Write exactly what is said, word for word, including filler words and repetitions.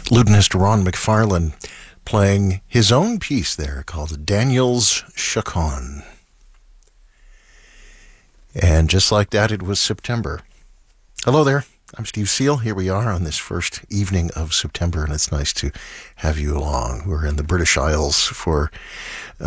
lutenist Ron McFarlane playing his own piece there called Daniel's Chaconne. And just like that, it was September. Hello there. I'm Steve Seal. Here we are on this first evening of September, and it's nice to have you along. We're in the British Isles for